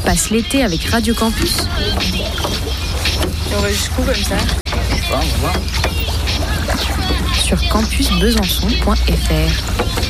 passe l'été avec Radio Campus? Et on va jusqu'où comme ça? On va voir. Sur campusbesançon.fr.